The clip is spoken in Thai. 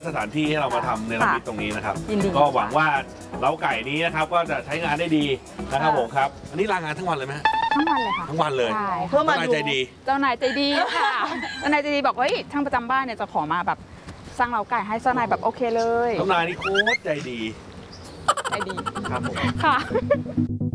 สถานที่ให้เรามาทำในมิตตรงนี้นะครับยินดีก็หวังว่าเล้าไก่นี้นะครับก็จะใช้งานได้ดีนะครับผมครับอันนี้ลางานทั้งวันเลยไหมฮะทั้งวันเลยค่ะทั้งวันเลยใช่เพื่อมาเจ้านายดูใจดีเจ้านายใจดีค่ะเจ้านายใจดีบอกว่าเฮ้ยช่างประจำบ้านเนี่ยจะขอมาแบบสร้างเล้าไก่ให้เจ้านายแบบโอเคเลยเจ้านายนี่โคตรใจดีใจดีครับผมค่ะ